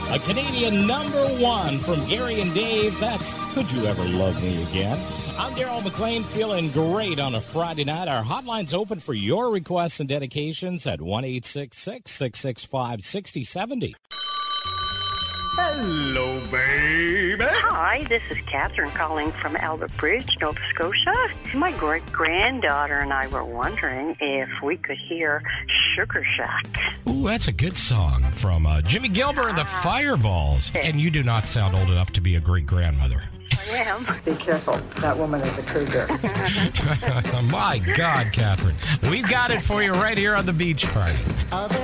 A Canadian #1 from Gary and Dave. That's Could You Ever Love Me Again? I'm Daryl McLean, feeling great on a Friday night. Our hotline's open for your requests and dedications at 1-866-665-6070. Hello, baby. Hi, this is Catherine calling from Albert Bridge, Nova Scotia. My great-granddaughter and I were wondering if we could hear Sugar Shack. Ooh, that's a good song from Jimmy Gilbert and the Fireballs. And you do not sound old enough to be a great-grandmother. I am. Be careful. That woman is a cougar. My God, Catherine. We've got it for you right here on the Beach Party.